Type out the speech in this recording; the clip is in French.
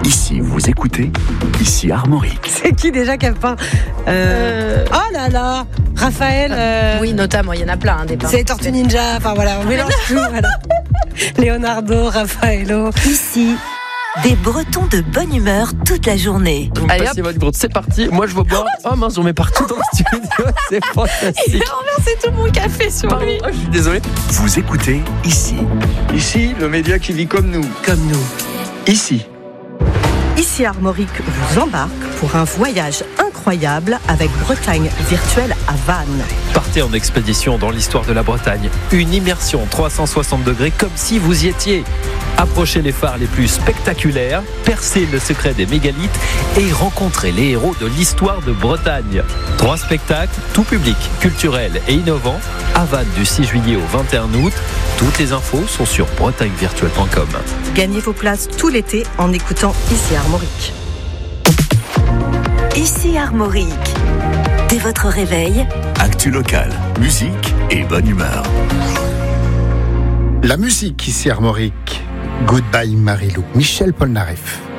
Ici, vous écoutez, ici Armorique. C'est qui déjà qui a peint Oh là là, Raphaël. Oui, notamment, il y en a plein des peintres. C'est Tortue Ninja, enfin voilà, on mélange tout. Voilà. Leonardo, Raffaello. Ici, des Bretons de bonne humeur toute la journée. Vous me Allez, passez votre groupe, c'est parti. Moi je veux boire. Oh mince, j'en mets partout dans le studio. C'est Il fantastique. a renversé tout mon café sur Pardon, lui. je suis désolé. Vous écoutez, ici, Ici, le média qui vit comme nous. Ici. Ici Armorique vous embarque pour un voyage incroyable avec Bretagne virtuelle à Vannes. Partez en expédition dans l'histoire de la Bretagne. Une immersion 360 degrés comme si vous y étiez. Approchez les phares les plus spectaculaires, percez le secret des mégalithes et rencontrez les héros de l'histoire de Bretagne. 3 spectacles, tout public, culturel et innovant, à Vannes du 6 juillet au 21 août. Toutes les infos sont sur bretagnevirtuelle.com. Gagnez vos places tout l'été en écoutant Ici Armorique. Ici Armorique. Dès votre réveil, actu locale, musique et bonne humeur. La musique ici Armorique. Goodbye Marilou, Michel Polnareff.